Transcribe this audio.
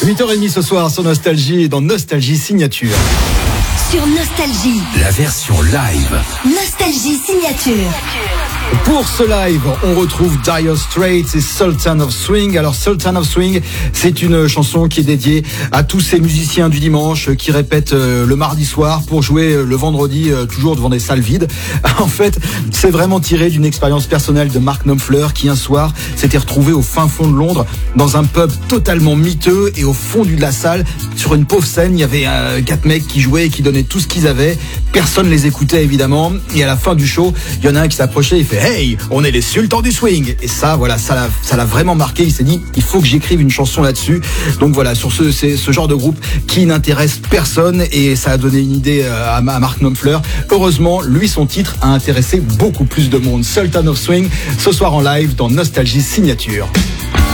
8h30 ce soir sur Nostalgie et dans Nostalgie Signature. Sur Nostalgie, la version live. Nostalgie Signature. Pour ce live, on retrouve Dire Straits et Sultan of Swing. Alors Sultan of Swing, c'est une chanson qui est dédiée à tous ces musiciens du dimanche qui répètent le mardi soir pour jouer le vendredi toujours devant des salles vides. En fait, c'est vraiment tiré d'une expérience personnelle de Mark Knopfler qui un soir s'était retrouvé au fin fond de Londres dans un pub totalement miteux et au fond de la salle, sur une pauvre scène, il y avait 4 mecs qui jouaient et qui donnaient tout ce qu'ils avaient. Personne les écoutait évidemment et à la fin du show, il y en a un qui s'approchait, il fait hey, on est les sultans du swing. Et ça, voilà, ça l'a vraiment marqué. Il s'est dit, il faut que j'écrive une chanson là-dessus. Donc voilà, sur ce genre de groupe qui n'intéresse personne, et ça a donné une idée à Mark Knopfler. Heureusement, lui, son titre a intéressé beaucoup plus de monde. Sultan of Swing, ce soir en live dans Nostalgie Signature.